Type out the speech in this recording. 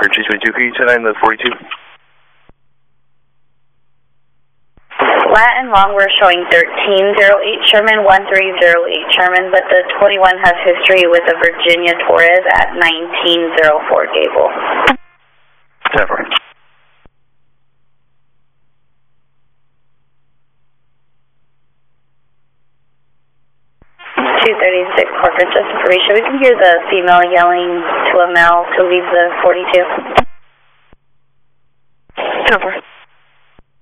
Parker 222, can you 10-9 the 42? Flat and long, we're showing 1308 Sherman, 1308 Sherman, but the 21 has history with the Virginia Torres at 1904 Gable. 10-4. 236 Parker, just information. We can hear the female yelling to a male to leave the 42. 10-4.